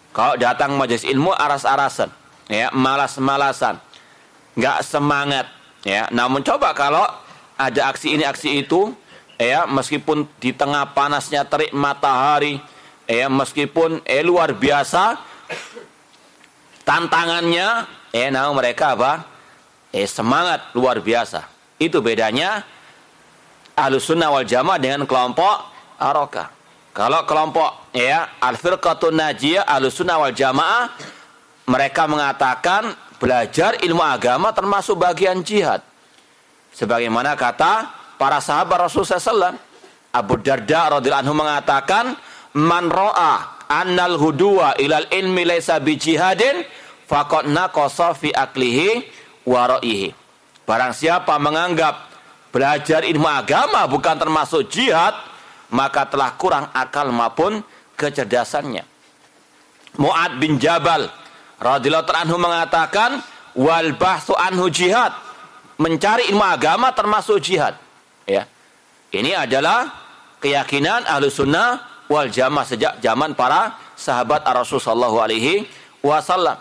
Kalau datang majelis ilmu aras-arasan, ya, malas-malasan, nggak semangat, ya. Namun coba kalau ada aksi ini aksi itu, ya, meskipun di tengah panasnya terik matahari, ya, meskipun luar biasa tantangannya, namun mereka apa? Semangat luar biasa. Itu bedanya Ahlussunnah wal Jamaah dengan kelompok Harokah. Kalau kelompok Al-Firqatun Najiyah, Ahlussunnah wal Jamaah, mereka mengatakan belajar ilmu agama termasuk bagian jihad. Sebagaimana kata para sahabat Rasulullah SAW. Abu Darda radhiyallahu anhu mengatakan, "Man ra'a annal huduwa ilal ilmi laisa bi jihadin faqad naqasa fi aklihi wa ra'ihi." Barang siapa menganggap belajar ilmu agama bukan termasuk jihad, maka telah kurang akal maupun kecerdasannya. Mu'ad bin Jabal radhiyallahu anhu mengatakan, wal bahtsu anhu jihad. Mencari ilmu agama termasuk jihad. Ya. Ini adalah keyakinan Ahlussunnah wal Jamaah sejak zaman para sahabat Rasul sallallahu alaihi wasallam.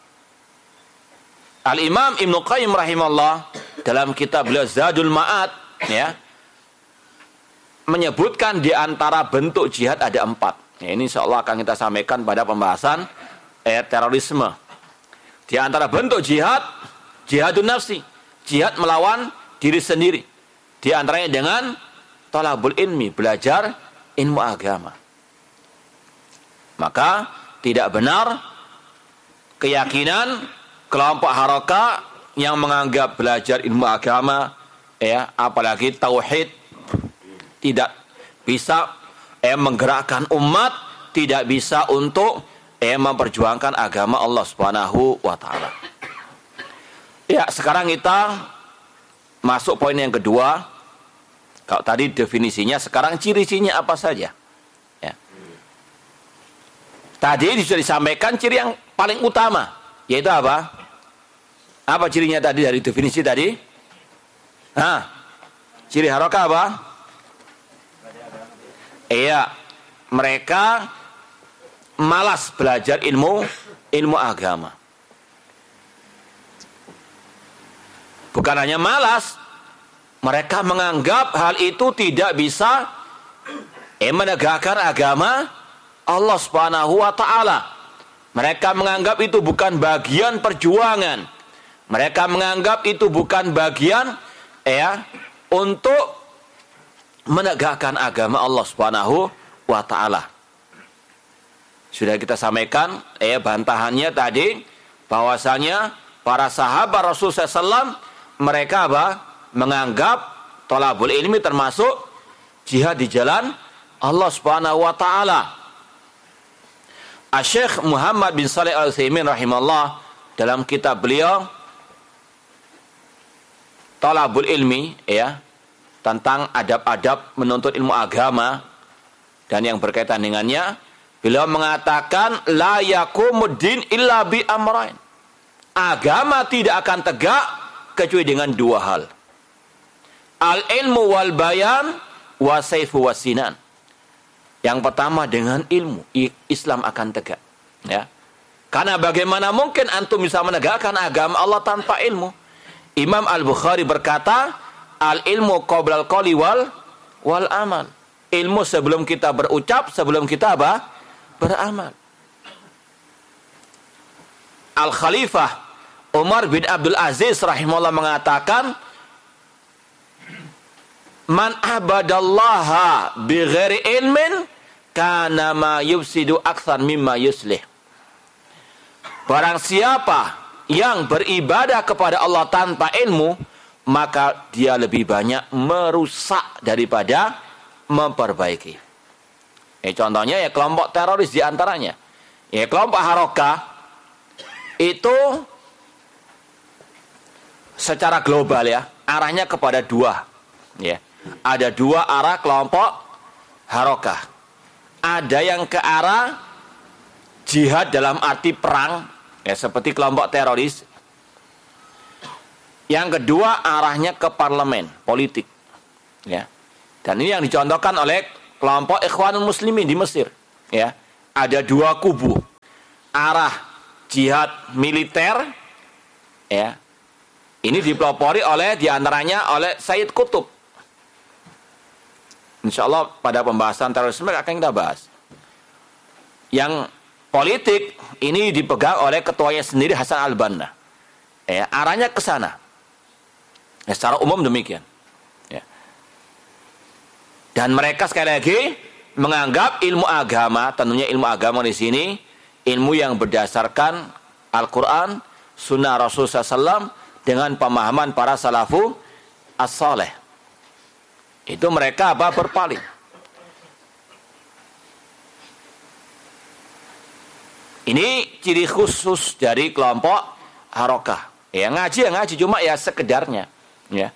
Al-Imam Ibnu Qayyim rahimahullah dalam kitab beliau Zadul Ma'ad, ya, menyebutkan di antara bentuk jihad ada 4. Ya, ini insyaallah akan kita sampaikan pada pembahasan terorisme. Di antara bentuk jihad, jihadun nafsi, jihad melawan diri sendiri. Di antaranya dengan talabul ilmi, belajar ilmu agama. Maka tidak benar keyakinan kelompok Harokah yang menganggap belajar ilmu agama, ya, apalagi tauhid, tidak bisa menggerakkan umat, tidak bisa untuk memperjuangkan agama Allah Subhanahu wa taala. Ya, sekarang kita masuk poin yang kedua. Kalau tadi definisinya, sekarang ciri-cirinya apa saja? Ya. Tadi sudah disampaikan ciri yang paling utama, yaitu apa? Apa cirinya tadi dari definisi tadi? Ciri Harokah apa? Iya, mereka malas belajar ilmu agama. Bukan hanya malas, mereka menganggap hal itu tidak bisa menegakkan agama Allah Subhanahu wa taala. Mereka menganggap itu bukan bagian perjuangan. Mereka menganggap itu bukan bagian untuk menegakkan agama Allah Subhanahu wa taala. Sudah kita sampaikan bantahannya tadi bahwasanya para sahabat Rasulullah SAW mereka apa? Menganggap thalabul ilmi termasuk jihad di jalan Allah Subhanahu wa taala. Asy-Syaikh Muhammad bin Shalih Al-Utsaimin rahimahullah dalam kitab beliau Thalabul Ilmi, tentang adab-adab menuntut ilmu agama dan yang berkaitan dengannya, beliau mengatakan la yaqumuddin illa bi amrain. Agama tidak akan tegak kecuali dengan 2 hal. Al-ilmu wal bayan wa sayfu wasinan. Yang pertama dengan ilmu, Islam akan tegak, ya. Karena bagaimana mungkin antum bisa menegakkan agama Allah tanpa ilmu? Imam Al-Bukhari berkata, al-ilmu qabla al-qawli wal amal. Ilmu sebelum kita berucap, sebelum kita apa? Beramal. Al-Khalifah Umar bin Abdul Aziz rahimahullah mengatakan, man abadallaha bighairi ilmin kana ma yufsidu aktsar mimma yuslih. Barang siapa yang beribadah kepada Allah tanpa ilmu, maka dia lebih banyak merusak daripada memperbaiki. Contohnya kelompok teroris di antaranya. Kelompok Harokah itu secara global arahnya kepada 2. Ada 2 arah kelompok Harokah. Ada yang ke arah jihad dalam arti perang, seperti kelompok teroris. Yang kedua arahnya ke parlemen, politik. Dan ini yang dicontohkan oleh kelompok Ikhwanul Muslimin di Mesir. Ada 2 kubu. arah jihad militer, ya, ini dipelopori oleh diantaranya oleh Sayyid Qutb. Insyaallah pada pembahasan terorisme akan kita bahas. Yang politik ini dipegang oleh ketuanya sendiri Hasan al-Banna. Ya, arahnya ke sana. Ya, secara umum demikian. Ya. Dan mereka sekali lagi menganggap ilmu agama, tentunya ilmu agama di sini ilmu yang berdasarkan Al-Quran, Sunnah Rasulullah SAW dengan pemahaman para salafu as-saleh. Itu mereka apa? Berpaling. Ini ciri khusus dari kelompok Harokah. Ya ngaji cuma ya sekedarnya. Ya.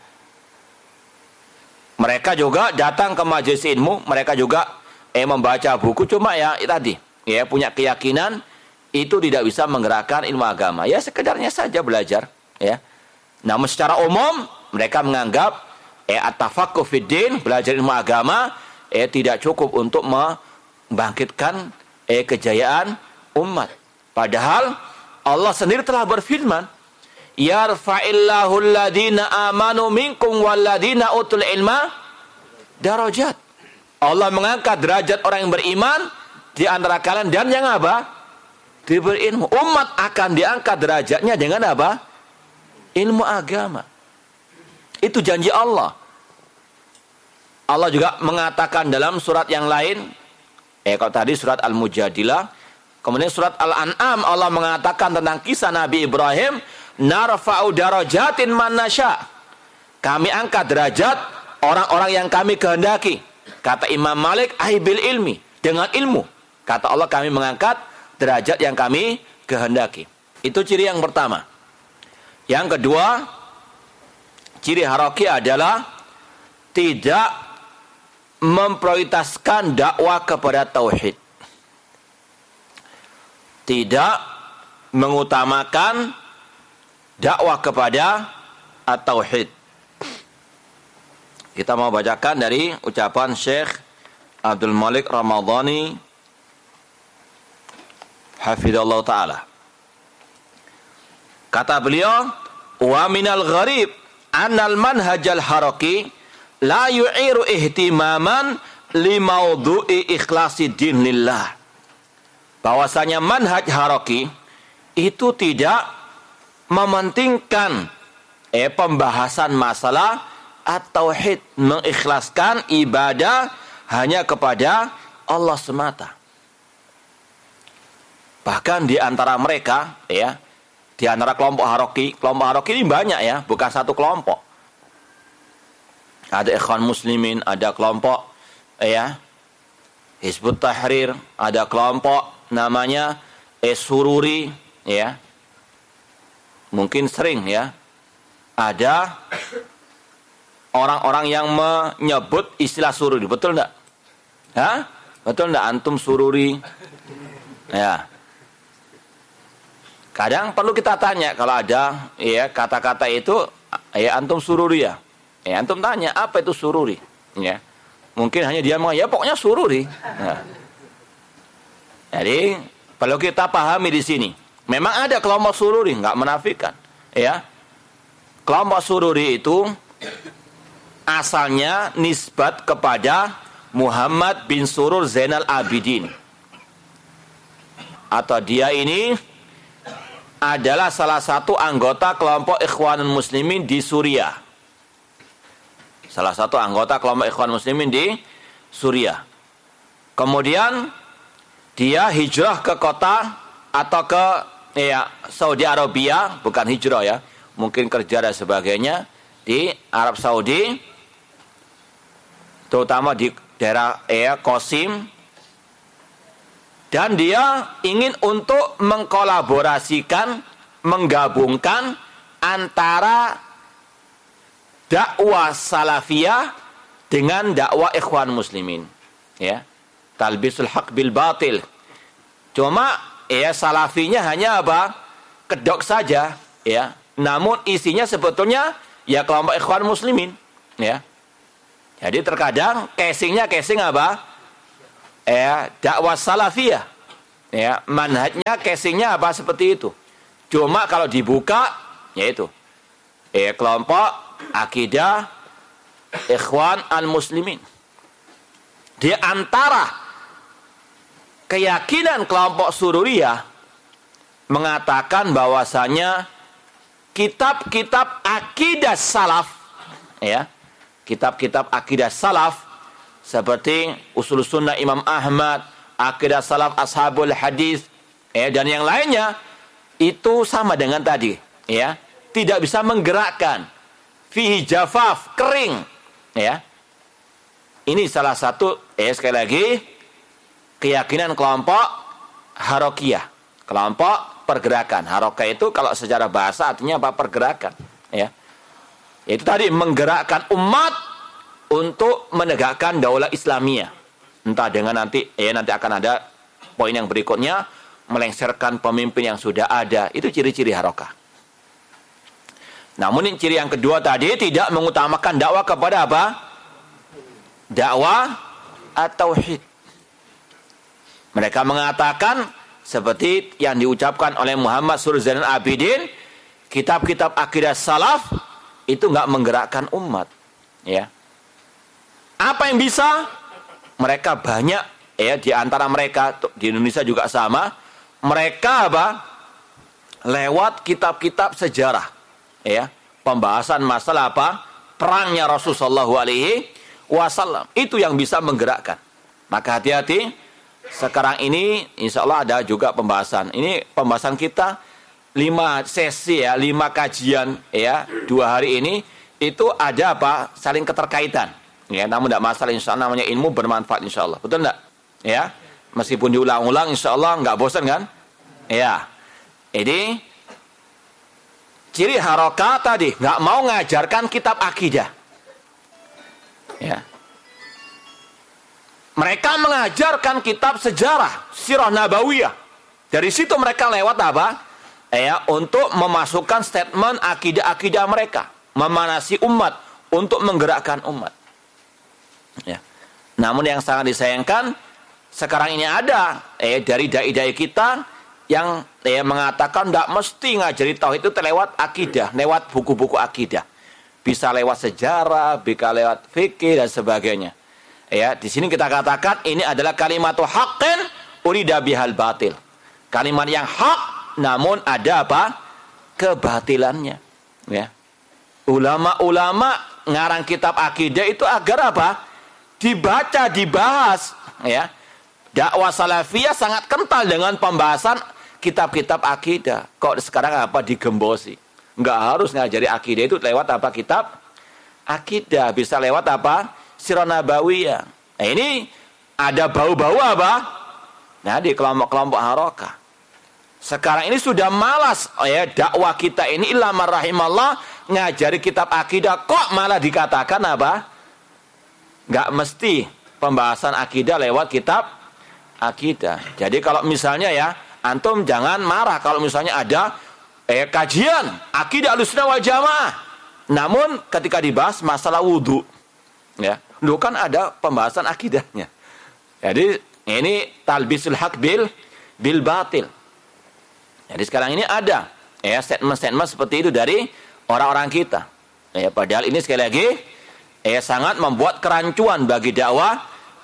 Mereka juga datang ke majelis ilmu, mereka juga membaca buku cuma ya tadi, ya punya keyakinan itu tidak bisa menggerakkan ilmu agama. Ya sekedarnya saja belajar, ya. Namun secara umum mereka menganggap at-tafaqquh fid din, belajar ilmu agama tidak cukup untuk membangkitkan kejayaan umat. Padahal Allah sendiri telah berfirman, yarfa'illahu alladhina amanu minkum walladhina utul ilma darajat. Allah mengangkat derajat orang yang beriman di antara kalian dan yang apa? Diberi ilmu. Umat akan diangkat derajatnya dengan apa? Ilmu agama. Itu janji Allah. Allah juga mengatakan dalam surat yang lain, kalau tadi surat Al-Mujadilah, kemudian surat Al-An'am Allah mengatakan tentang kisah Nabi Ibrahim, narfa'u darajatin man nasya. Kami angkat derajat orang-orang yang kami kehendaki. Kata Imam Malik, bil ilmi, dengan ilmu. Kata Allah, kami mengangkat derajat yang kami kehendaki. Itu ciri yang pertama. Yang kedua, ciri Haraki adalah tidak memprioritaskan dakwah kepada tauhid. Tidak mengutamakan dakwah kepada at-tauhid. Kita mau bacakan dari ucapan Syekh Abdul Malik Ramadhani hafizallahu ta'ala. Kata beliau, wa minal gharib annal manhajal haraki la yu'iru ihtimaman li mawdu'i ikhlasi din lillah. Bahwasanya manhaj haraki itu tidak mementingkan pembahasan masalah at-tauhid, mengikhlaskan ibadah hanya kepada Allah semata. Bahkan di antara mereka, ya, di antara kelompok Haraki ini banyak ya, bukan satu kelompok. Ada Ikhwan Muslimin, ada kelompok Hizbut Tahrir, ada kelompok namanya Sururi, ya. Mungkin sering ya. Ada orang-orang yang menyebut istilah sururi, betul enggak? Hah? Betul enggak antum sururi? Ya. Kadang perlu kita tanya kalau ada kata-kata itu antum sururi ya. Antum tanya apa itu sururi? Ya. Mungkin hanya dia mengatakan pokoknya sururi. Ya. Jadi perlu kita pahami di sini. Memang ada kelompok sururi, enggak menafikan, ya. Kelompok sururi itu asalnya nisbat kepada Muhammad bin Surur Zainal Abidin. Atau dia ini adalah salah satu anggota kelompok Ikhwanul Muslimin di Suriah. Salah satu anggota kelompok Ikhwanul Muslimin di Suriah. Kemudian dia hijrah ke kota atau ke Saudi Arabia, bukan hijrah ya, mungkin kerja dan sebagainya di Arab Saudi, terutama di daerah Qasim, dan dia ingin untuk mengkolaborasikan, menggabungkan antara dakwah salafiyah dengan dakwah Ikhwan Muslimin, ya, talbisul haq bil batil. Cuma salafinya hanya apa? Kedok saja, ya. Namun isinya sebetulnya ya kelompok Ikhwan Muslimin, ya. Jadi terkadang casing apa? Dakwah salafiyah. Ya, manhajnya, casingnya apa seperti itu. Cuma kalau dibuka, yaitu kelompok akidah Ikhwan al-Muslimin. Di antara keyakinan kelompok Sururiyah mengatakan bahwasanya kitab-kitab akidah salaf, ya, kitab-kitab akidah salaf seperti Usul Sunnah Imam Ahmad, akidah salaf ashabul hadis, dan yang lainnya itu sama dengan tadi, ya, tidak bisa menggerakkan, fihi jafaf, kering, ya. Ini salah satu, sekali lagi, keyakinan kelompok harokiyah, kelompok pergerakan. Harokah itu kalau secara bahasa artinya apa? Pergerakan, ya. Itu tadi menggerakkan umat untuk menegakkan daulah Islamiyah. Entah dengan nanti akan ada poin yang berikutnya, melengsarkan pemimpin yang sudah ada. Itu ciri-ciri harokah. Namun ciri yang kedua tadi tidak mengutamakan dakwah kepada apa? Dakwah at-tauhid. Mereka mengatakan seperti yang diucapkan oleh Muhammad Surur Zainal Abidin, kitab-kitab akidah salaf itu enggak menggerakkan umat, ya. Apa yang bisa? Mereka banyak, di antara mereka di Indonesia juga sama. Mereka apa? Lewat kitab-kitab sejarah, ya, pembahasan masalah apa? Perangnya Rasulullah SAW. Itu yang bisa menggerakkan. Maka hati-hati. Sekarang ini insya Allah ada juga pembahasan. Ini pembahasan kita 5 sesi, ya, 5 kajian, ya, 2 hari ini itu ada apa? Saling keterkaitan. Ya, namun tidak masalah, insya Allah namanya ilmu bermanfaat insya Allah. Betul enggak? Ya, meskipun diulang-ulang insya Allah nggak bosan kan? Ya. Jadi ciri harokah tadi nggak mau ngajarkan kitab akidah. Ya. Mereka mengajarkan kitab sejarah, sirah nabawiyah. Dari situ mereka lewat apa? Untuk memasukkan statement akidah-akidah mereka, memanasi umat untuk menggerakkan umat. Ya. Namun yang sangat disayangkan sekarang ini ada dari dai-dai kita yang mengatakan tidak mesti ngajari tauhid itu lewat akidah, lewat buku-buku akidah. Bisa lewat sejarah, bisa lewat fikih dan sebagainya. Ya, di sini kita katakan ini adalah kalimatu haqqin urida bihal batil. Kalimat yang hak namun ada apa? Kebatilannya. Ya. Ulama-ulama ngarang kitab akidah itu agar apa? Dibaca, dibahas, ya. Dakwah salafiyah sangat kental dengan pembahasan kitab-kitab akidah. Kok sekarang apa digembosi? Enggak harus ngajari akidah itu lewat apa? Kitab akidah, bisa lewat apa? Sirah nabawiyah. Nah, ini ada bau-bau apa? Nah, di kelompok-kelompok harokah. Sekarang ini sudah malas, ya, dakwah kita ini illa man rahimallah ngajari kitab akidah, kok malah dikatakan apa? Nggak mesti pembahasan akidah lewat kitab akidah. Jadi kalau misalnya, ya, antum jangan marah kalau misalnya ada kajian akidah Ahlussunnah wal Jamaah, namun ketika dibahas masalah wudu, ya, dulu kan ada pembahasan akidahnya. Jadi ini talbisul haq bil batil. Jadi sekarang ini ada, ya, statement-statement seperti itu dari orang-orang kita. Ya, padahal ini sekali lagi sangat membuat kerancuan bagi dakwah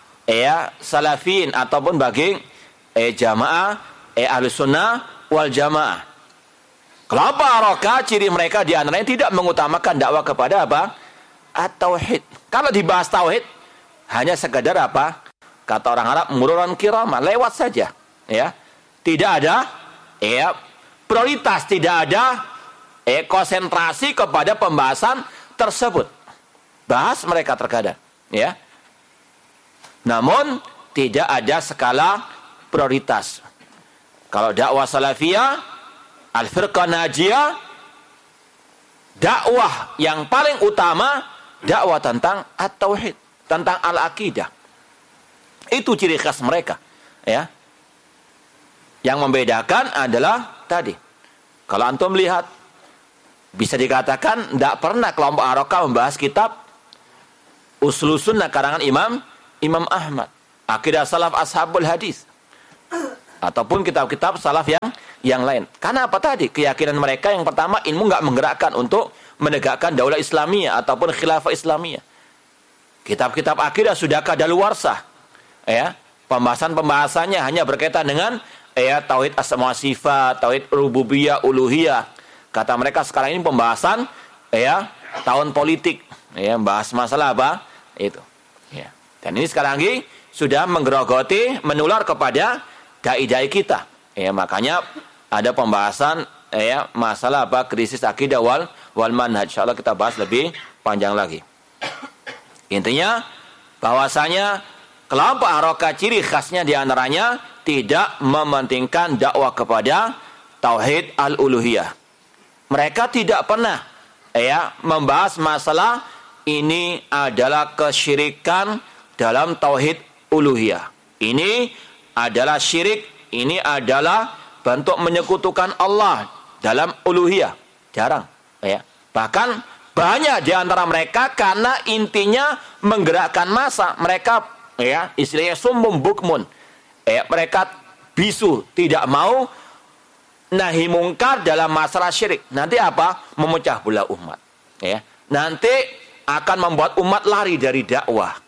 salafin ataupun bagi jamaah Ahlussunnah wal Jamaah. Kelompok harokah ciri mereka di antaranya tidak mengutamakan dakwah kepada apa? At-tauhid. Kalau dibahas tauhid hanya sekedar apa? Kata orang Arab mururan kirama, lewat saja, ya. Tidak ada prioritas, tidak ada konsentrasi kepada pembahasan tersebut. Bahas mereka terkadang, ya. Namun tidak ada skala prioritas. Kalau dakwah salafiyah, al-firqah najiyah, dakwah yang paling utama dakwah tentang at-tauhid, tentang al-aqidah. Itu ciri khas mereka, ya. Yang membedakan adalah tadi. Kalau antum lihat, bisa dikatakan tidak pernah kelompok harokah membahas kitab Ushul Sunnah karangan Imam Ahmad, akidah salaf ashabul hadis. ataupun kitab-kitab salaf yang lain. Karena apa tadi? Keyakinan mereka yang pertama, ilmu nggak menggerakkan untuk menegakkan daulah Islamiyah ataupun khilafah Islamiyah. Kitab-kitab akidah sudah kadaluarsa. Ya, pembahasannya hanya berkaitan dengan tauhid asma wa sifat, tauhid rububiyah, uluhiyah. Kata mereka sekarang ini pembahasan tahun politik, bahas masalah apa? Itu. Ya. Dan ini sekarang lagi sudah menggerogoti, menular kepada dai-dai kita. Makanya ada pembahasan masalah apa? Krisis akidah wal manhaj. Insyaallah kita bahas lebih panjang lagi. Intinya bahwasanya kelompok Harokah ciri khasnya diantaranya tidak mementingkan dakwah kepada tauhid al-uluhiyah. Mereka tidak pernah membahas masalah ini adalah kesyirikan dalam tauhid uluhiyah. Ini adalah syirik, ini adalah bentuk menyekutukan Allah dalam uluhiyah. Jarang. Bahkan banyak di antara mereka karena intinya menggerakkan massa. Mereka istilahnya sumbum bukmun. Mereka bisu, tidak mau nahi mungkar dalam masalah syirik. Nanti apa? Memecah belah umat. Nanti akan membuat umat lari dari dakwah.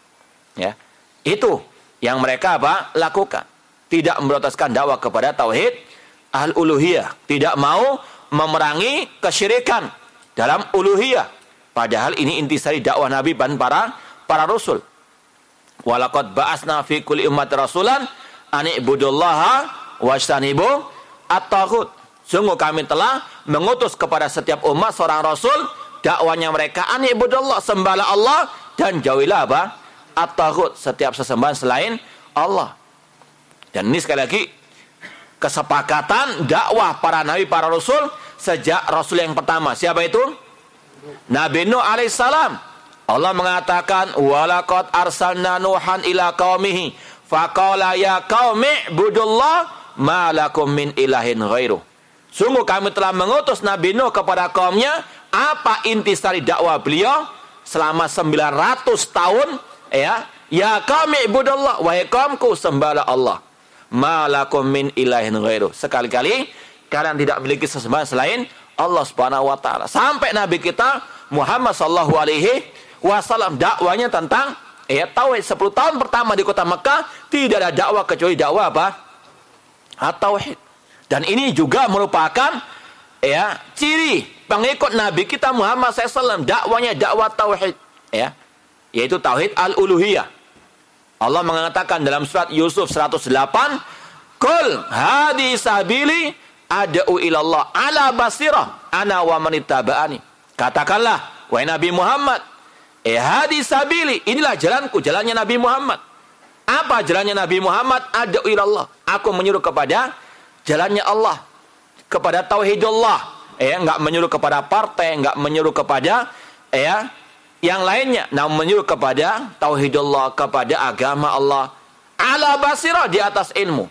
Itu yang mereka lakukan. Tidak memprotaskan dakwah kepada tauhid al-uluhiyah. Tidak mau memerangi kesyirikan dalam uluhiyah. Padahal ini intisari dakwah Nabi dan para rasul. Walaqad ba'asna fi kulli ummati rasulan an ibudullaha wajtanibu at-taghut. Sungguh kami telah mengutus kepada setiap umat seorang rasul, dakwanya mereka an ibudullah, sembahlah Allah dan jauhilah at-taghut, setiap sesembahan selain Allah. Dan ini sekali lagi kesepakatan dakwah para nabi, para rasul sejak rasul yang pertama. Siapa itu? Nabi Nuh alaihissalam. Allah mengatakan, walaqad arsalna nuhan ila qaumihi faqala ya qaumi ibudullah ma lakum min ilahin ghairuh. Sungguh kami telah mengutus Nabi Nuh kepada kaumnya. Apa intisari dakwah beliau selama 900 tahun? Ya qaumi ibudullah, wahai kaumku sembahlah Allah. Ma lakum min ilahin ghairuh. Sekali-kali kalian tidak memiliki sesembahan selain Allah Subhanahu wa taala. Sampai Nabi kita Muhammad sallallahu alaihi wasallam dakwanya tentang tauhid. 10 tahun pertama di kota Mekah tidak ada dakwah kecuali dakwah at-tauhid. Dan ini juga merupakan ciri pengikut Nabi kita Muhammad SAW, dakwanya dakwah tauhid, yaitu tauhid al-uluhiyah. Allah mengatakan dalam surat Yusuf 108, "Qul hadi sabili ad'u ilallah ala basirah ana wa man ittaba'ani." Katakanlah wahai Nabi Muhammad, hadi sabili, inilah jalanku, jalannya Nabi Muhammad. Apa jalannya Nabi Muhammad? Ad'u ilallah, aku menyuruh kepada jalannya Allah, kepada tauhidullah. Enggak menyuruh kepada partai, enggak menyuruh kepada yang lainnya, namun menyuruh kepada tauhidullah, kepada agama Allah. Ala basirah, di atas ilmu.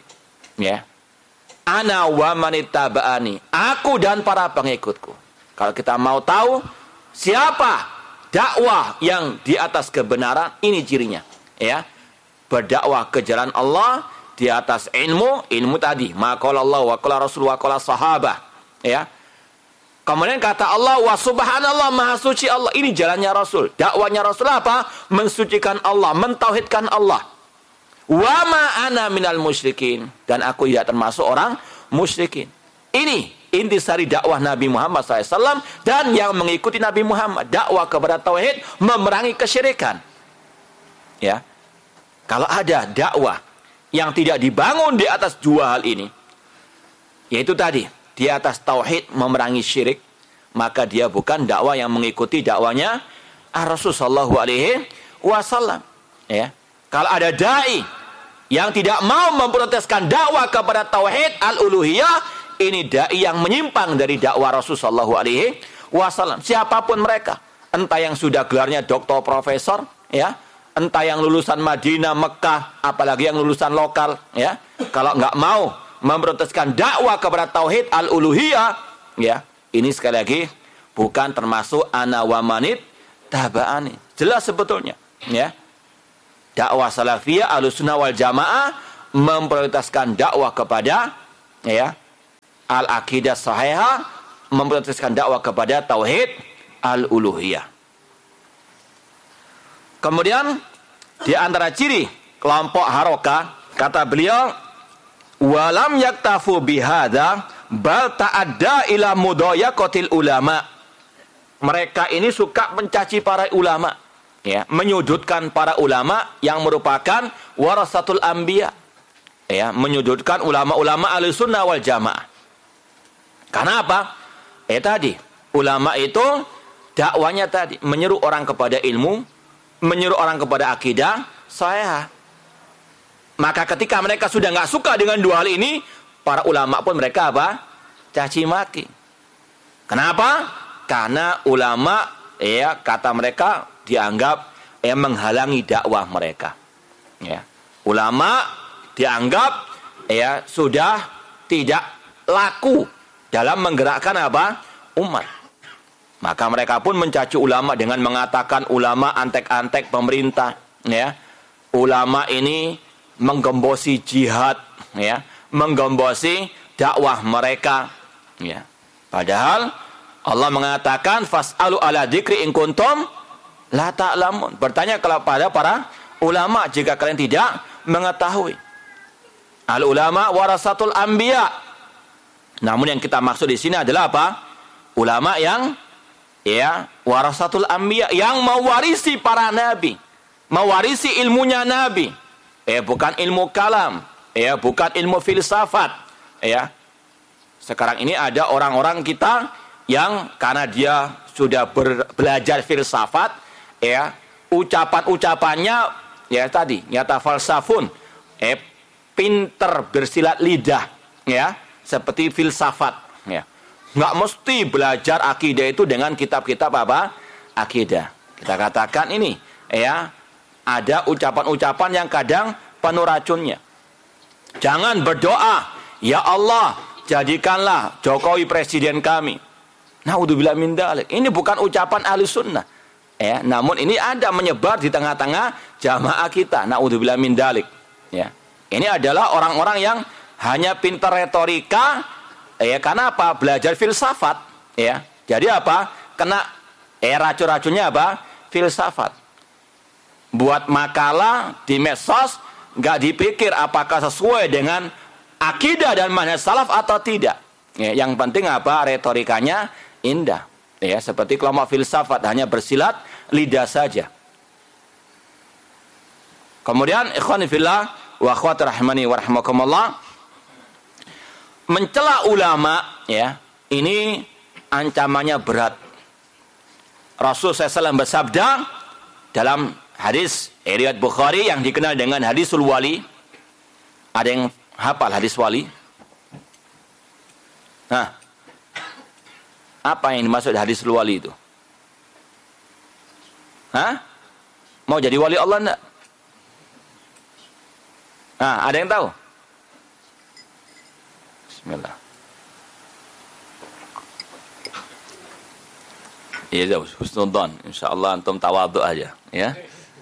Ana wa man ittaba'ani, aku dan para pengikutku. Kalau kita mau tahu siapa dakwah yang di atas kebenaran, ini cirinya. Berdakwah ke jalan Allah di atas ilmu tadi. Ma qala Allah wa qala Rasul wa qala sahabah. Kemudian kata Allah, wa subhanallah, maha suci Allah. Ini jalannya Rasul. Dakwanya Rasul apa? Mensucikan Allah, mentauhidkan Allah. Wa ma ana minal musyrikin, dan aku tidak termasuk orang musyrikin. Ini intisari dakwah Nabi Muhammad SAW dan yang mengikuti Nabi Muhammad. Dakwah kepada tauhid, memerangi kesyirikan. Kalau ada dakwah yang tidak dibangun di atas dua hal ini, yaitu tadi, di atas tauhid memerangi syirik, maka dia bukan dakwah yang mengikuti dakwanya Rasulullah sallallahu alaihi wasallam. Kalau ada dai yang tidak mau memproteskan dakwah kepada tauhid al-uluhiyah, ini dai yang menyimpang dari dakwah Rasulullah sallallahu alaihi wasallam. Siapapun mereka, entah yang sudah gelarnya doktor, profesor, entah yang lulusan Madinah, Mekah, apalagi yang lulusan lokal, kalau nggak mau memproteskan dakwah kepada tauhid al-uluhiyah, ini sekali lagi bukan termasuk ana wa manit taba'ani. Jelas sebetulnya, dakwah salafiyah Ahlussunnah wal Jamaah memprioritaskan dakwah kepada ya al-aqidah sahihah, memprioritaskan dakwah kepada tauhid al-uluhiyah. Kemudian di antara ciri kelompok harokah, kata beliau, walam yaktafu bihadza bal ta'adda ila mudayaqatil ulama. Mereka ini suka mencaci para ulama, ya, menyudutkan para ulama yang merupakan warasatul anbiya, ya, menyudutkan ulama-ulama Ahlussunnah wal Jamaah. Karena apa? Tadi ulama itu dakwanya tadi menyeru orang kepada ilmu, menyeru orang kepada akidah sahihah. Maka ketika mereka sudah nggak suka dengan dua hal ini, para ulama pun mereka apa? Caci maki. Kenapa? Karena ulama, ya, kata mereka dianggap menghalangi dakwah mereka. Ya. Ulama dianggap ya sudah tidak laku dalam menggerakkan apa? Umat. Maka mereka pun mencaci ulama dengan mengatakan ulama antek-antek pemerintah, ya. Ulama ini menggembosi jihad, ya, menggembosi dakwah mereka, ya. Padahal Allah mengatakan fas'alu ala dzikri in kuntum la ta'lamun. Bertanya kepada para ulama jika kalian tidak mengetahui. Al ulama warasatul anbiya. Namun yang kita maksud di sini adalah apa? Ulama yang ya warasatul anbiya, yang mewarisi para nabi, mewarisi ilmunya nabi. Bukan ilmu kalam, bukan ilmu filsafat, ya. Sekarang ini ada orang-orang kita yang karena dia sudah belajar filsafat, ya, ucapan-ucapannya ya tadi nyata falsafun, pinter bersilat lidah, ya, seperti filsafat, ya. Nggak mesti belajar akidah itu dengan kitab-kitab apa? Akidah. Kita katakan ini, ya, ada ucapan-ucapan yang kadang penuh racunnya. Jangan berdoa, ya Allah, jadikanlah Jokowi presiden kami. Naudzubillah min dzalik. Ini bukan ucapan Ahlussunnah. Ya, namun ini ada menyebar di tengah-tengah jamaah kita. Naudzubillah min dzalik. Ya. Ini adalah orang-orang yang hanya pintar retorika, ya, karena apa? Belajar filsafat, ya. Jadi apa? Kena racun-racunnya apa? Filsafat. Buat makalah di medsos nggak dipikir apakah sesuai dengan akidah dan manhaj salaf atau tidak. Ya, yang penting apa? Retorikanya indah. Ya, seperti kelompok filsafat hanya bersilat lidah saja. Kemudian ikhwan fillah wa akhwat rahimani wa rahimakumullah, mencela ulama, ya, ini ancamannya berat. Rasul SAW bersabda dalam hadis riwayat Bukhari yang dikenal dengan hadisul wali. Ada yang hafal hadis wali? Nah, apa yang dimaksud hadisul wali itu? Hah? Mau jadi wali Allah enggak? Nah, ada yang tahu? Bismillah. Iya, husnudzon. Insyaallah antum tawadhu aja, ya.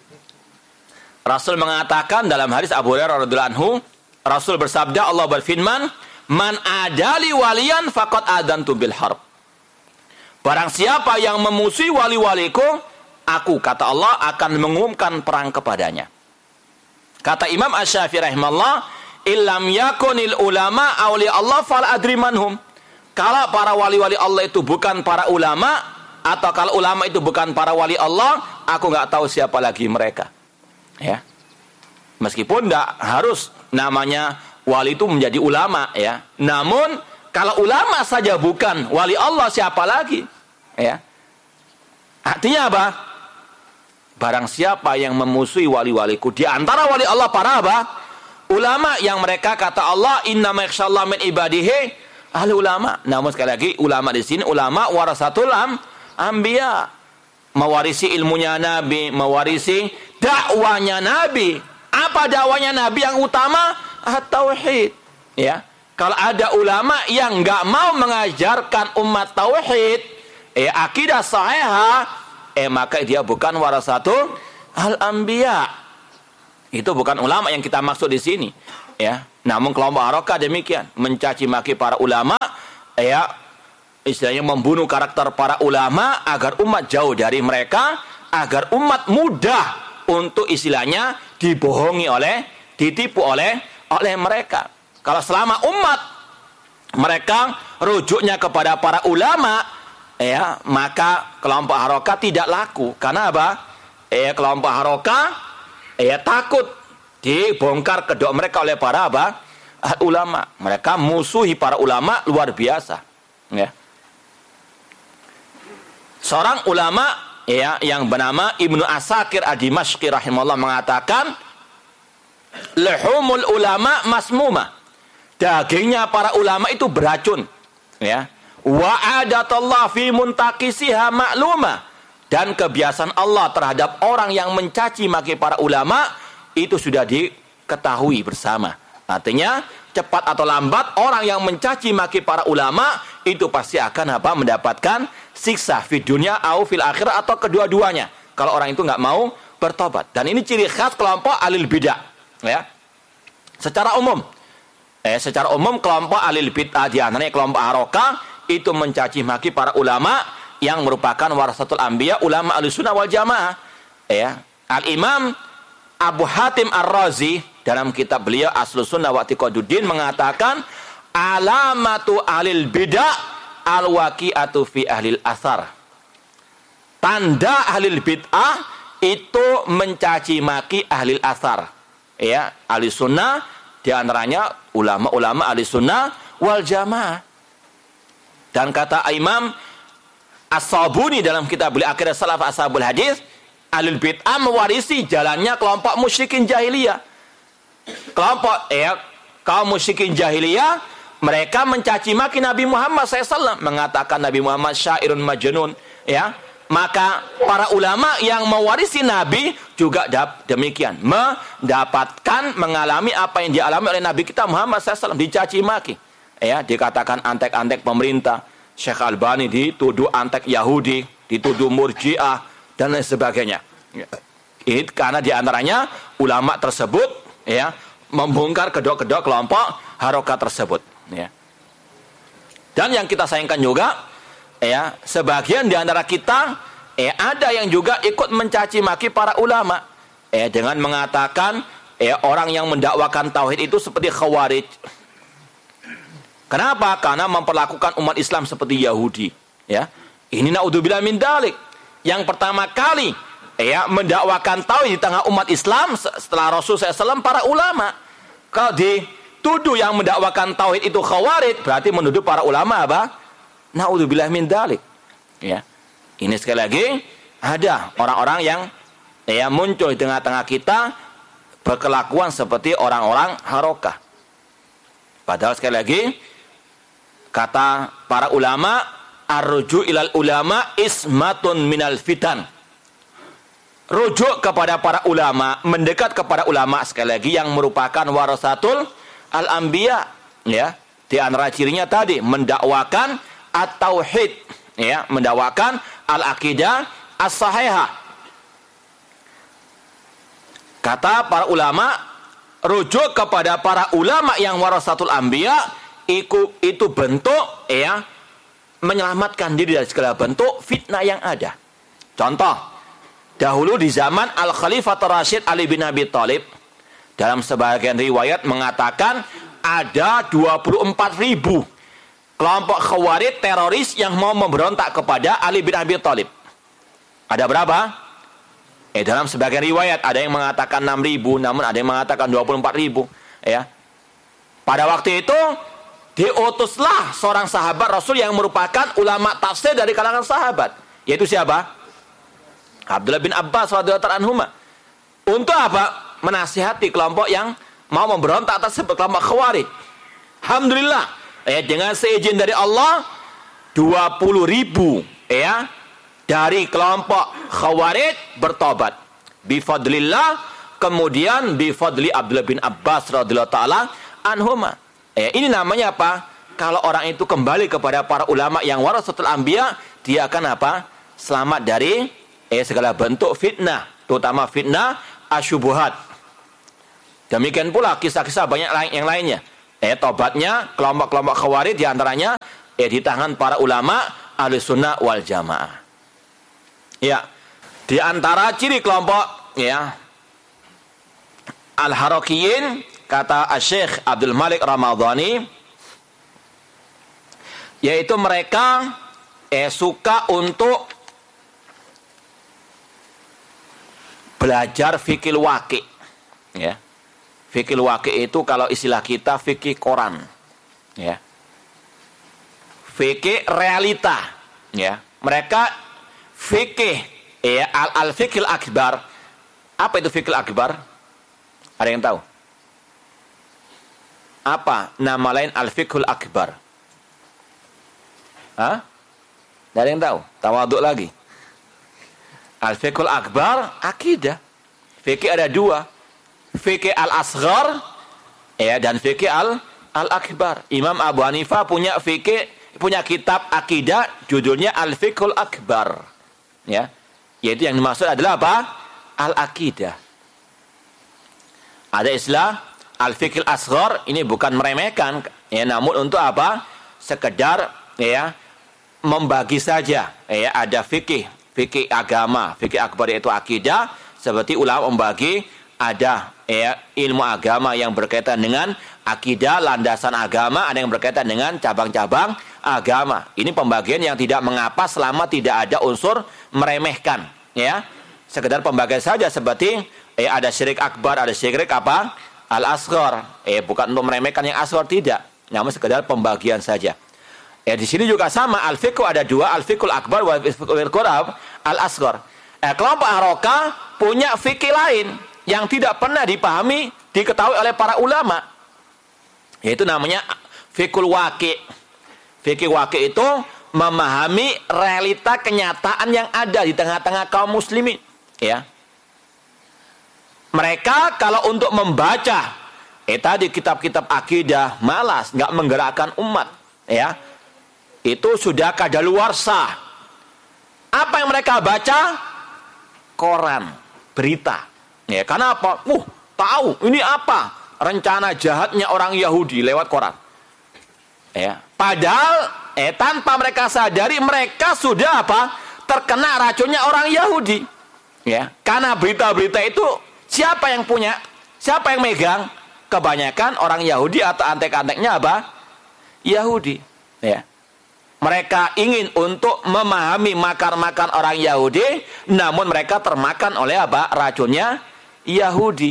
Rasul mengatakan dalam hadis Abu Hurairah radhiyallahu anhu, Rasul bersabda, Allah berfirman, "Man adali waliyan faqad adantu bil harb." Barang siapa yang memusuhi wali-waliku, aku, kata Allah, akan mengumumkan perang kepadanya. Kata Imam Asy-Syafi'i rahimahullah, illam yakunil ulama awliya Allah fal adri manhum. Kalau para wali-wali Allah itu bukan para ulama, atau kalau ulama itu bukan para wali Allah, aku nggak tahu siapa lagi mereka. Ya, meskipun tidak harus namanya wali itu menjadi ulama, ya. Namun kalau ulama saja bukan wali Allah, siapa lagi? Ya, artinya apa? Barang siapa yang memusuhi wali-waliku di antara wali Allah para apa? Ulama yang mereka kata Allah innama yakhshallaha min ibadihi ahli ulama. Namun sekali lagi ulama di sini ulama warasatul anbiya, mewarisi ilmunya Nabi, mewarisi dakwanya Nabi. Apa dakwanya Nabi yang utama? At-tauhid. Ya, kalau ada ulama yang enggak mau mengajarkan umat tauhid, akidah sahihah, maka dia bukan warasatul al-anbiya. Itu bukan ulama yang kita maksud di sini. Ya, namun kelompok Harokah demikian, mencaci maki para ulama, ya, istilahnya membunuh karakter para ulama agar umat jauh dari mereka, agar umat mudah untuk istilahnya dibohongi ditipu oleh mereka. Kalau selama umat mereka rujuknya kepada para ulama, ya, maka kelompok Harokah tidak laku. Karena apa? Kelompok Harokah takut dibongkar kedok mereka oleh para ulama. Mereka musuhi para ulama luar biasa. Ya. Seorang ulama yang bernama Ibnu Asakir Ad-Dimashqi rahimahullah mengatakan, "Luhumul ulama masmuma." Dagingnya para ulama itu beracun. Ya. Wa adatullah fi muntaqisiha ma'luma. Dan kebiasaan Allah terhadap orang yang mencaci maki para ulama itu sudah diketahui bersama. Artinya cepat atau lambat orang yang mencaci maki para ulama itu pasti akan mendapatkan siksa di dunia au fil akhirah, atau kedua-duanya kalau orang itu nggak mau bertobat. Dan ini ciri khas kelompok alil bidah. Ya. Secara umum kelompok alil bid'ah di antaranya kelompok Harokah itu mencaci maki para ulama yang merupakan warasatul anbiya, ulama Ahlussunnah wal Jamaah. Ya. Al-Imam Abu Hatim Ar-Razi dalam kitab beliau Aslus Sunnah wa I'tiqaduddin mengatakan, alamatu alil bid'ah al-waqi'atu fi ahlil athar. Tanda ahlil bid'ah itu mencaci maki ahlil athar. Ya, ahli sunnah di antaranya ulama-ulama ahli sunnah wal jamaah. Dan kata Imam As-Sabuni dalam kitab beliau Aqidah Salaf Ashabul Hadis, ahlul bid'ah mewarisi jalannya kelompok musyrikin jahiliyah. Kaum musyrikin jahiliyah, mereka mencaci maki Nabi Muhammad SAW, mengatakan Nabi Muhammad syairun majnun. Ya, maka para ulama yang mewarisi Nabi juga demikian, mengalami apa yang dialami oleh Nabi kita Muhammad SAW, dicaci maki. Ya, dikatakan antek-antek pemerintah. Syekh Albani dituduh antek Yahudi, dituduh Murji'ah dan lain sebagainya. Ini karena diantaranya ulama tersebut membongkar kedok-kedok kelompok Harokah tersebut. Ya. Dan yang kita sayangkan juga, sebagian diantara kita ada yang juga ikut mencaci maki para ulama, dengan mengatakan orang yang mendakwakan tauhid itu seperti Khawarij. Kenapa? Karena memperlakukan umat Islam seperti Yahudi. Ya, ini naudzubillah min dalik. Yang pertama kali mendakwakan tauhid di tengah umat Islam setelah Rasul SAW para ulama. Kalau dituduh yang mendakwakan tauhid itu Khawarij, berarti menuduh para ulama apa? Naudzubillah min dalik. Ya, ini sekali lagi ada orang-orang yang muncul di tengah-tengah kita berkelakuan seperti orang-orang Harokah. Padahal sekali lagi kata para ulama, ar-ruju' ilal ulama ismatun minal fitan. Rujuk kepada para ulama, mendekat kepada ulama sekali lagi yang merupakan warasatul al-anbiya, ya. Di antara cirinya tadi mendakwakan at-tauhid, ya, mendakwakan al-aqidah as-sahihah. Kata para ulama, rujuk kepada para ulama yang warasatul anbiya itu bentuk menyelamatkan diri dari segala bentuk fitnah yang ada. Contoh, dahulu di zaman Al-Khalifah Rasyid Ali bin Abi Thalib, dalam sebagian riwayat mengatakan ada 24.000 kelompok Khawarij teroris yang mau memberontak kepada Ali bin Abi Thalib. Ada berapa? Dalam sebagian riwayat ada yang mengatakan 6.000, namun ada yang mengatakan 24.000. Ya. Pada waktu itu diutuslah seorang sahabat Rasul yang merupakan ulama tafsir dari kalangan sahabat, yaitu siapa? Abdullah bin Abbas radhiyallahu anhuma. Untuk apa? Menasihati kelompok yang mau memberontak atas kelompok Khawarij. Alhamdulillah, dengan seizin dari Allah 20.000 dari kelompok Khawarij bertobat. Bifadlillah, kemudian bifadli Abdullah bin Abbas radhiyallahu taala anhuma. Ini namanya apa? Kalau orang itu kembali kepada para ulama yang warasatul anbiya, dia akan apa? Selamat dari segala bentuk fitnah, terutama fitnah asyubuhat. Demikian pula kisah-kisah banyak yang lainnya. Tobatnya kelompok-kelompok Khawarij diantaranya di tangan para ulama Ahlussunnah wal Jamaah. Ya, di antara ciri kelompok Al-Harakiyin, kata Syekh Abdul Malik Ramadhani, yaitu mereka suka untuk belajar fikih waqi'. Ya. Fikih waqi' itu kalau istilah kita fikih koran. Ya. Fikih realita. Ya. Mereka fikih al-fikih akbar. Apa itu fikih akbar? Ada yang tahu? Apa nama lain al-fiqhul akbar? Hah? Tidak ada yang tahu? Tawaduk lagi. Al-fiqhul akbar, akidah. Fikih ada dua. Fikih al-asghar dan fikih al-akbar. Imam Abu Hanifah punya kitab akidah judulnya al-fiqhul akbar. Ya. Yaitu yang dimaksud adalah apa? Al-akidah. Ada istilah al-fiqhul asghar, ini bukan meremehkan, namun untuk apa? Sekedar membagi saja. Ada fikih agama, fikih akbar yaitu akidah, seperti ulama membagi ada ilmu agama yang berkaitan dengan akidah, landasan agama, ada yang berkaitan dengan cabang-cabang agama. Ini pembagian yang tidak mengapa selama tidak ada unsur meremehkan, sekedar pembagian saja, seperti ada syirik akbar, ada syirik apa? Al-asghar. Bukan untuk meremehkan yang asghar, tidak, namun sekedar pembagian saja. Di sini juga sama, al-fiqh ada dua, al-fiqhul akbar wal fiqhul al-asghar. Kelompok Harokah punya fikih lain yang tidak pernah dipahami, diketahui oleh para ulama, yaitu namanya fikul waqi'. Fikih waqi' itu memahami realita kenyataan yang ada di tengah-tengah kaum muslimin. Mereka kalau untuk membaca tadi kitab-kitab akidah malas, nggak menggerakkan umat, itu sudah kadaluarsa. Apa yang mereka baca? Koran, berita. Karena apa? Tahu ini apa? Rencana jahatnya orang Yahudi lewat koran. Padahal tanpa mereka sadari mereka sudah apa? Terkena racunnya orang Yahudi. Karena berita-berita itu siapa yang punya? Siapa yang megang? Kebanyakan orang Yahudi atau antek-anteknya apa? Yahudi. Mereka ingin untuk memahami makar-makar orang Yahudi, namun mereka termakan oleh apa? Racunnya Yahudi.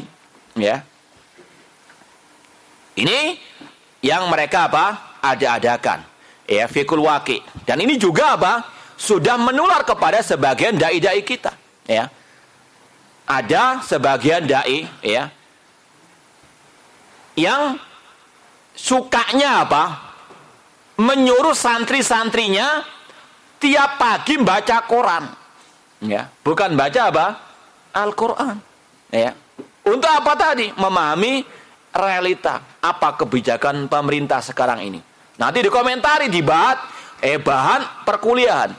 Ini yang mereka apa? Ada-adakan. Fikul waqi'. Dan ini juga apa? Sudah menular kepada sebagian dai-dai kita. Ada sebagian dai yang sukanya apa? Menyuruh santri-santrinya tiap pagi baca Quran. Bukan baca apa? Al-Quran. Untuk apa tadi? Memahami realita. Apa kebijakan pemerintah sekarang ini. Nanti dikomentari, dibahas bahan perkuliahan.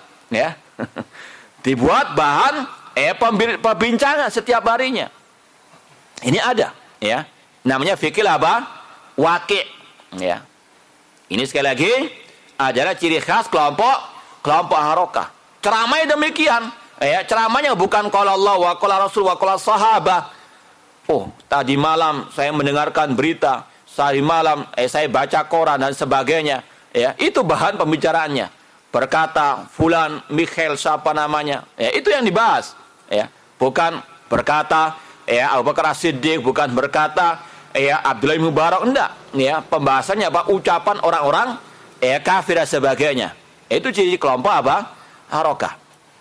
Dibuat bahan perbincangan setiap harinya. Ini ada. Namanya fikih apa? Waqi'. Ini sekali lagi adalah ciri khas kelompok Harokah. Ceramahnya demikian. Ceramahnya bukan qala Allah wa qala Rasul wa qala sahabah. Tadi malam saya mendengarkan berita, tadi malam saya baca koran dan sebagainya. Itu bahan pembicaraannya. Berkata fulan Mikhail siapa namanya. Itu yang dibahas. Bukan berkata Abu Bakar As-Siddiq, bukan berkata Abdullah bin Mubarak, enggak. Pembahasannya apa? Ucapan orang-orang kafir dan sebagainya. Itu ciri kelompok apa? Harokah.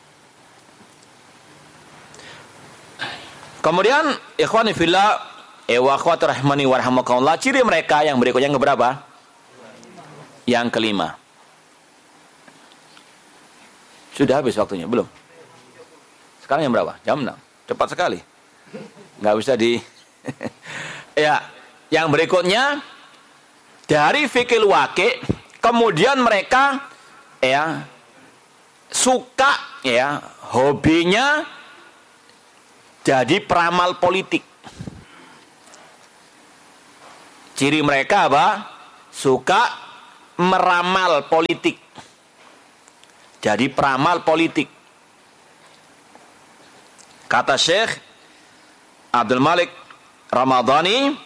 Kemudian ikhwani fillah wa akhwati rahimani wa rahmakumullah, ciri mereka yang berikutnya yang keberapa? Yang kelima. Sudah habis waktunya? Belum? Sekarang jam berapa? Jam 6. Cepat sekali. Nggak bisa di yang berikutnya dari fikih waqi', kemudian mereka suka hobinya jadi peramal politik. Ciri mereka apa? Suka meramal politik. Jadi peramal politik. Kata Syekh Abdul Malik Ramadhani,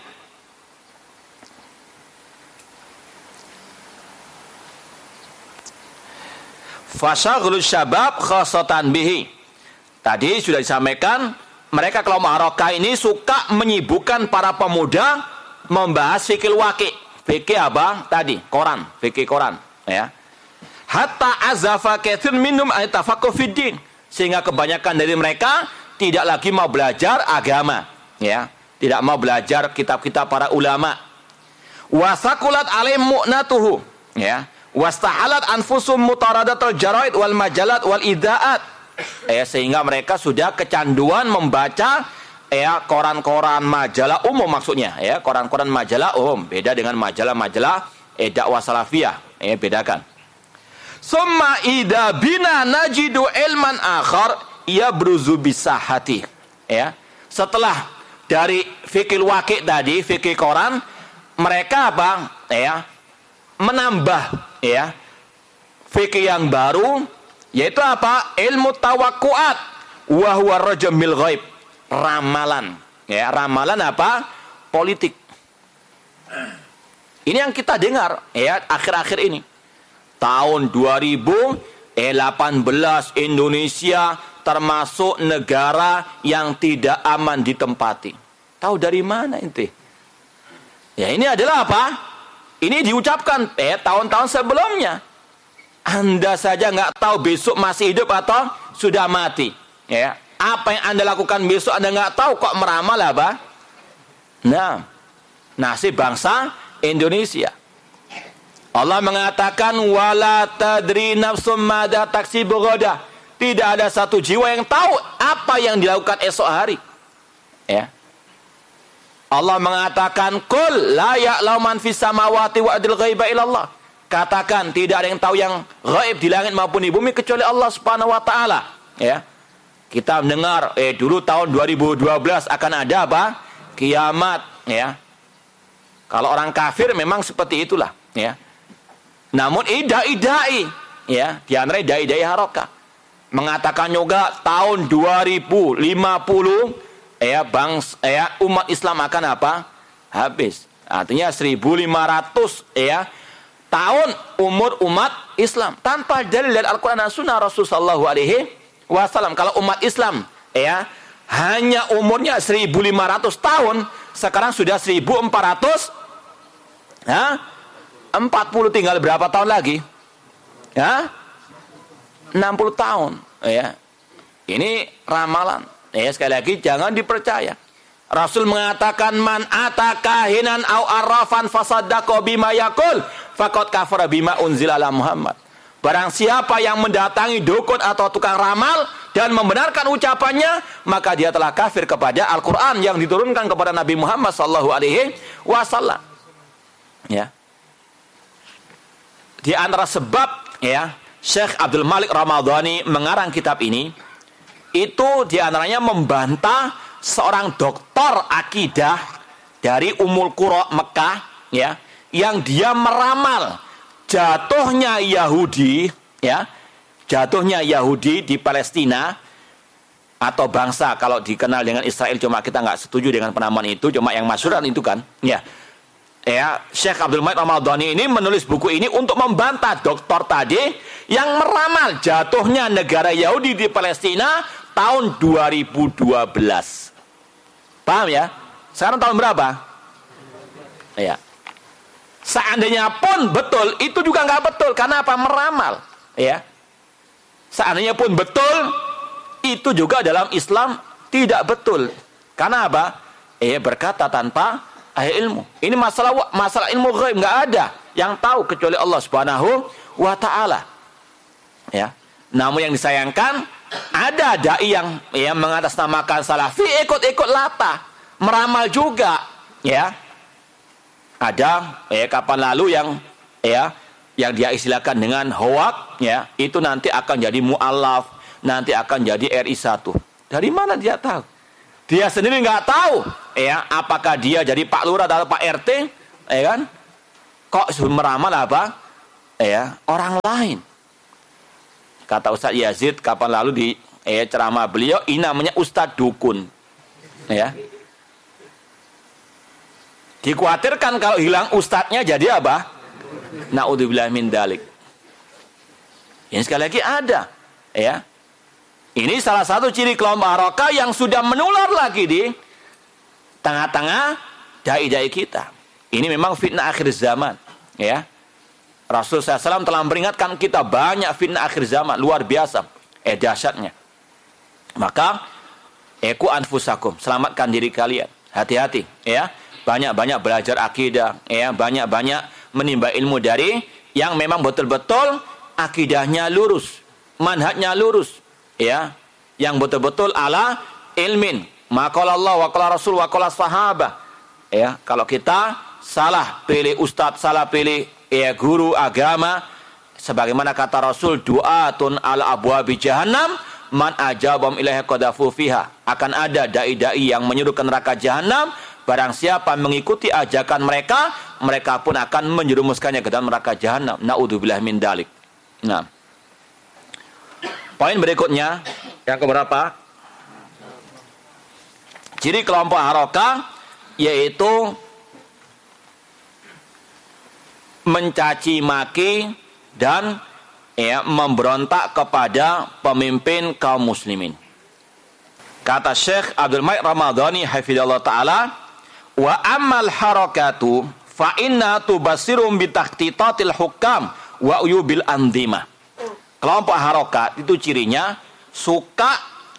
fasyaghlus syabab khasatan bihi. Tadi sudah disampaikan, mereka kelompok Harokah ini suka menyibukkan para pemuda membahas fikih waqi'. Fikih apa? Tadi, koran, fikih koran, ya. Hatta azafa katsir minhum an tafaqquh fid din. Sehingga kebanyakan dari mereka tidak lagi mau belajar agama, ya. Tidak mau belajar kitab-kitab para ulama. Wasakulat alaihim mu'natuhu, ya. Wastahalat anfusum mutaradatul jaraid wal majalat wal idaat. Sehingga mereka sudah kecanduan membaca koran-koran majalah umum, maksudnya ya, koran-koran majalah umum, beda dengan majalah-majalah dakwah salafiyah, bedakan. Summa idza bina najidu ilman akhar yabruzu bisahati, ya. Setelah dari fikih waqi' tadi, fikih koran, mereka apa? Ya, menambah ya fikih yang baru, yaitu apa? Ilmu tawakkuat wa huwa rajmil ghaib. Ramalan, ya, ramalan apa? Politik. Ini yang kita dengar, ya, akhir-akhir ini. Tahun 2018 Indonesia termasuk negara yang tidak aman ditempati. Tahu dari mana ente? Ya, ini adalah apa? Ini diucapkan tahun-tahun sebelumnya. Anda saja nggak tahu besok masih hidup atau sudah mati, ya. Apa yang Anda lakukan besok Anda nggak tahu, kok meramal apa? Nah, nasib bangsa Indonesia. Allah mengatakan wala tadri nafsum madza taksibu ghadah. Tidak ada satu jiwa yang tahu apa yang dilakukan esok hari. Ya. Allah mengatakan qul la ya'lamu man fis samawati wa adil ghaiba illallah. Katakan tidak ada yang tahu yang gaib di langit maupun di bumi kecuali Allah Subhanahu wa taala, ya. Kita mendengar dulu tahun 2012 akan ada apa? Kiamat, ya. Kalau orang kafir memang seperti itulah, ya. Namun dai-dai, ya, di antara dai-dai Harokah mengatakan juga tahun 2050 umat Islam akan apa? Habis. Artinya 1500 tahun umur umat Islam tanpa dalil dari Al-Qur'an dan Sunnah Rasulullah sallallahu alaihi wasallam. Kalau umat Islam hanya umurnya 1500 tahun, sekarang sudah 1440, tinggal berapa tahun lagi? 60 tahun, ya. Ini ramalan. Sekali lagi jangan dipercaya. Rasul mengatakan man atakahinan au arrafan fasaddaqa bima yaqul faqad kafara bima unzila ala Muhammad. Barang siapa yang mendatangi dukun atau tukang ramal dan membenarkan ucapannya, maka dia telah kafir kepada Al-Qur'an yang diturunkan kepada Nabi Muhammad sallallahu alaihi wasallam. Ya. Di antara sebab, ya, Syekh Abdul Malik Ramadhani mengarang kitab ini, itu di antaranya membantah seorang doktor akidah dari Ummul Qura Mekah, ya, yang dia meramal jatuhnya Yahudi, ya, jatuhnya Yahudi di Palestina atau bangsa kalau dikenal dengan Israel, cuma kita nggak setuju dengan penamaan itu, cuma yang masyhuran itu kan, ya. Ya, Syekh Abdul Malik Ramadhani ini menulis buku ini untuk membantah doktor tadi yang meramal jatuhnya negara Yahudi di Palestina tahun 2012. Paham ya? Sekarang tahun berapa? Ya. Seandainya pun betul, itu juga nggak betul. Karena apa? Meramal. Ya. Seandainya pun betul, itu juga dalam Islam tidak betul. Karena apa? Berkata tanpa ahli ilmu. Ini masalah ilmu ghaib, nggak ada yang tahu kecuali Allah Subhanahu wa taala. Ya. Namun yang disayangkan, ada dai yang mengatasnamakan salafi ikut-ikut latah, meramal juga, ya. Ada kapan lalu yang dia istilahkan dengan hoak, ya, itu nanti akan jadi mu'alaf, nanti akan jadi RI1. Dari mana dia tahu? Dia sendiri nggak tahu, ya, apakah dia jadi Pak Lurah atau Pak RT, ya kan? Kok meramal apa? Ya, orang lain. Kata Ustaz Yazid kapan lalu di ceramah beliau, ini namanya Ustaz Dukun. Ya. Dikhawatirkan kalau hilang ustadznya jadi apa? Na'udzubillah min dalik. Ini sekali lagi ada, ya. Ini salah satu ciri kelompok Harokah yang sudah menular lagi di tengah-tengah dai-dai kita. Ini memang fitnah akhir zaman, ya. Rasulullah SAW telah memperingatkan kita banyak fitnah akhir zaman, luar biasa, dahsyatnya. Maka, eku anfusakum, selamatkan diri kalian, hati-hati, ya. Banyak-banyak belajar akidah, ya. Banyak-banyak menimba ilmu dari yang memang betul-betul akidahnya lurus, manhajnya lurus, ya. Yang betul-betul ala ilmin. Maqala Allah wa qala Rasul wa qala sahabah. Ya, kalau kita salah pilih ustadz, salah pilih guru agama, sebagaimana kata Rasul, du'atun ala abwabi jahannam man ajabam ilaiha qadafu fiha. Akan ada dai-dai yang menyuruh ke neraka jahanam, barang siapa mengikuti ajakan mereka, mereka pun akan menjerumuskannya ke dalam neraka jahanam. Na'udzubillah min dalik. Nah, poin berikutnya yang keberapa? Ciri kelompok Harokah yaitu mencaci maki dan memberontak kepada pemimpin kaum muslimin. Kata Syekh Abdul Malik Ramadhani hafizallahu taala, wa ammal harakatu fa inna tubasirum bi tahtitatil hukam wa uyubil andimah. Kelompok harokat itu cirinya suka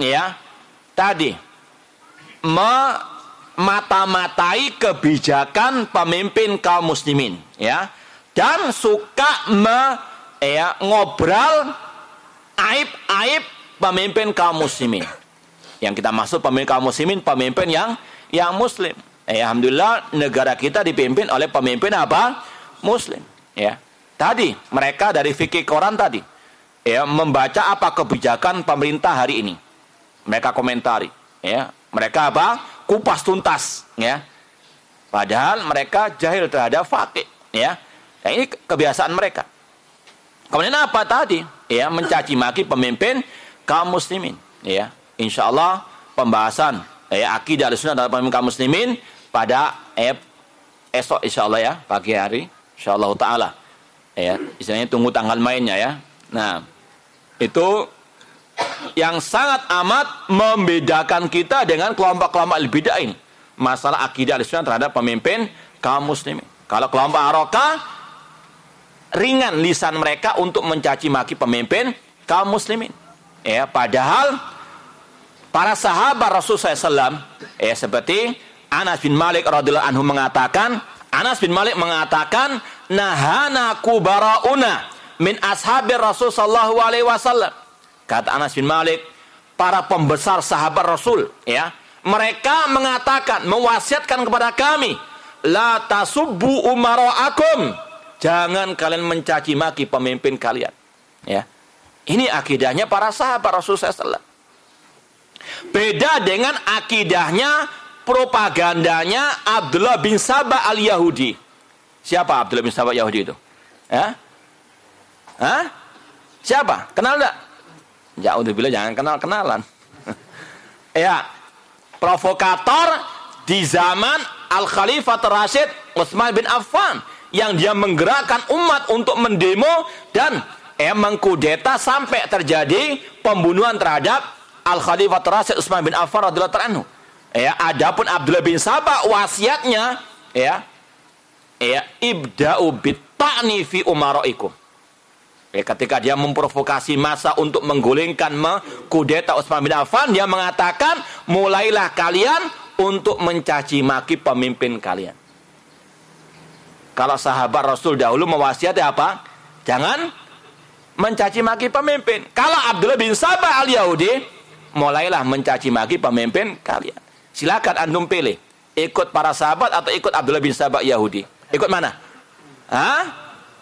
mata-matai kebijakan pemimpin kaum muslimin, ya, dan suka ngobrol aib-aib pemimpin kaum muslimin. Yang kita maksud pemimpin kaum muslimin, pemimpin yang muslim. Alhamdulillah negara kita dipimpin oleh pemimpin apa? Muslim, ya. Tadi mereka dari fikih Quran tadi, ya, membaca apa kebijakan pemerintah hari ini. Mereka komentari, ya. Mereka apa? Kupas tuntas, ya. Padahal mereka jahil terhadap fikih, ya. Nah, ini kebiasaan mereka. Kemudian apa tadi? Ya, mencaci maki pemimpin kaum muslimin, ya. Insyaallah pembahasan akidah Ahlussunnah dan pemimpin kaum muslimin pada esok insyaallah, ya, pagi hari insyaallah taala. Ya, istilahnya tunggu tanggal mainnya, ya. Nah, itu yang sangat amat membedakan kita dengan kelompok-kelompok al-bidah ini. Masalah akidah Ahlussunnah terhadap pemimpin kaum muslimin. Kalau kelompok Harokah, ringan lisan mereka untuk mencaci maki pemimpin kaum muslimin. Ya, padahal para sahabat Rasulullah SAW, seperti Anas bin Malik radhiyallahu anhu mengatakan, nahana kubarauna min ashabir Rasul sallallahu alaihi wasallam. Kata Anas bin Malik, para pembesar sahabat Rasul, ya, mereka mengatakan, mewasiatkan kepada kami, la tasubbu umara'akum, jangan kalian mencaci maki pemimpin kalian, ya. Ini akidahnya para sahabat Rasul sallallahu alaihi wasallam. Beda dengan akidahnya, propagandanya Abdullah bin Sabah al-Yahudi. Siapa Abdullah bin Sabah Yahudi itu? Ya? Hah? Siapa? Kenal enggak? Ja'udzubillah, jangan kenal-kenalan. Ya, provokator di zaman Al-Khalifah Rasyid Utsman bin Affan, yang dia menggerakkan umat untuk mendemo dan mengkudeta sampai terjadi pembunuhan terhadap Al-Khalifah Rasyid Utsman bin Affan radhiyallahu anhu. Ya, adapun Abdullah bin Sabah wasiatnya, ibda'u bit-ta'ni fi umaraikum. Ketika dia memprovokasi massa untuk menggulingkan, mengkudeta Utsman bin Affan, dia mengatakan, mulailah kalian untuk mencaci maki pemimpin kalian. Kalau sahabat Rasul dahulu mewasiati apa? Jangan mencaci maki pemimpin. Kalau Abdullah bin Sabah al-Yahudi, mulailah mencaci maki pemimpin kalian. Silakan antum pilih, ikut para sahabat atau ikut Abdullah bin Sabah Yahudi. Ikut mana? Hah?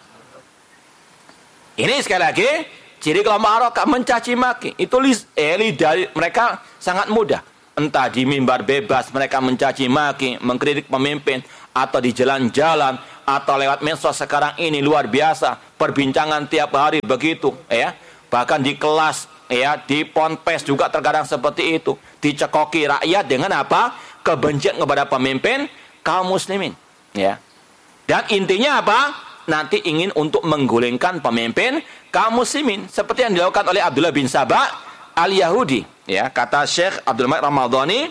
Ini sekali lagi ciri kelompok Harokah, mencaci maki. Itu lidah mereka sangat mudah. Entah di mimbar bebas mereka mencaci maki, mengkritik pemimpin, atau di jalan-jalan atau lewat medsos sekarang ini luar biasa, perbincangan tiap hari begitu, ya. Bahkan di kelas, ya, di ponpes juga terkadang seperti itu, dicekoki rakyat dengan apa? Kebencian kepada pemimpin kaum muslimin, ya. Dan intinya apa? Nanti ingin untuk menggulingkan pemimpin kaum muslimin seperti yang dilakukan oleh Abdullah bin Sabah al-Yahudi, ya. Kata Syekh Abdul Malik Ramadhani,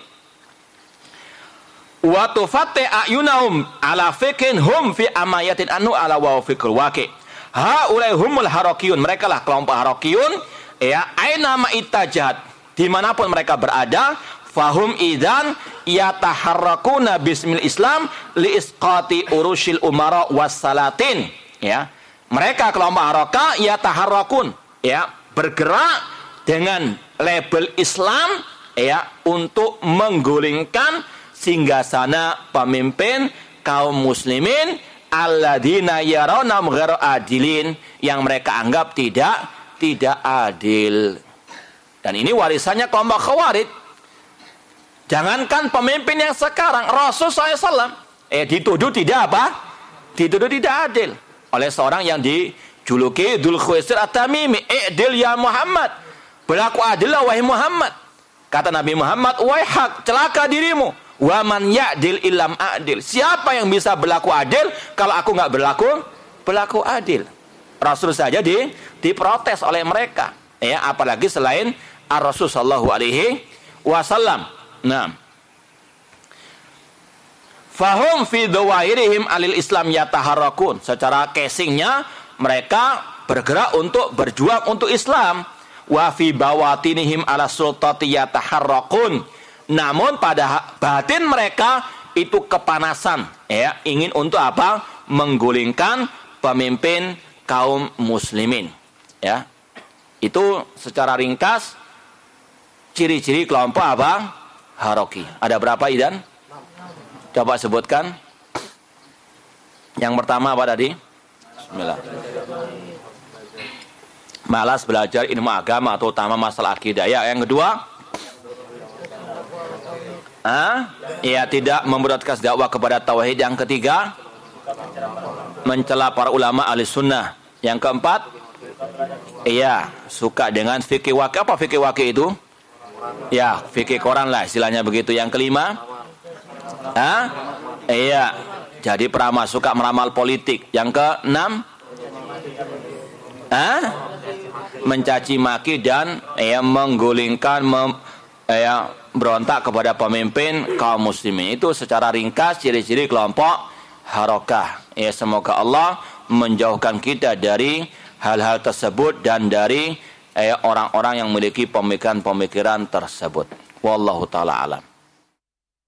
wa tufatte ayunahum ala fikin hum fi amayatin anu ala wa fikul waqi. Haulai humul harakiyun, mereka lah kelompok harakiyun, ya, aina ma ittajahat, dimanapun mereka berada, fahum idzan yataharrakuna bismil Islam li isqati urushil umara wassalatin, ya. Mereka kelompok harakah yataharrakun, ya, bergerak dengan label Islam, ya, untuk menggulingkan singgasana pemimpin kaum muslimin alladzina yarawna ghairu adilin, yang mereka anggap tidak adil. Dan ini warisannya kelompok Khawarij. Jangankan pemimpin yang sekarang, Rasul SAW dituduh tidak apa? Dituduh tidak adil oleh seorang yang dijuluki Dzul Khuwaisir At-Tamimi. I'dil ya Muhammad, berlaku adillah wahai Muhammad. Kata Nabi Muhammad, waihak, celaka dirimu. Wa man ya'dil illam adil, siapa yang bisa berlaku adil kalau aku nggak berlaku adil? Rasul saja diprotes oleh mereka, ya, apalagi selain Ar-Rasul sallallahu alaihi wasallam. Nah, fahum fi dhawairihim alil Islam yataharrakun, secara casingnya mereka bergerak untuk berjuang untuk Islam. Wa fi bawatinihim ala sultati yataharrakun, namun pada batin mereka itu kepanasan, ya, ingin untuk apa? Menggulingkan pemimpin kaum muslimin, ya. Itu secara ringkas ciri-ciri kelompok apa? Haraki. Ada berapa, Idan? Coba sebutkan. Yang pertama apa tadi? Bismillah. Malas belajar ilmu agama, terutama masalah akidah. Ya, yang kedua, ya, tidak memberatkan dakwah kepada tauhid. Yang ketiga, mencela para ulama ahli sunnah. Yang keempat, iya, suka dengan fikih waqi. Apa fikih waqi itu? Ya, fikih koran lah istilahnya begitu. Yang kelima, iya, jadi peramal, suka meramal politik. Yang keenam, mencaci maki dan menggulingkan, berontak kepada pemimpin kaum muslimin. Itu secara ringkas ciri-ciri kelompok harakah. Ya, semoga Allah menjauhkan kita dari hal-hal tersebut dan dari orang-orang yang memiliki pemikiran-pemikiran tersebut. Wallahu taala alam.